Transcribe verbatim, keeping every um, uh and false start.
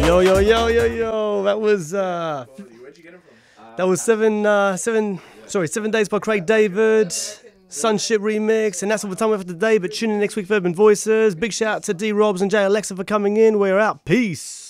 Yo, yo, yo, yo, yo. That was uh, Where'd you get him from? that was seven, uh, seven. Sorry, seven days by Craig David. Sunship remix, and that's all the time we have for today. But tune in next week for Urban Voices. Big shout out to D Robs and J Alexa for coming in. We're out. Peace.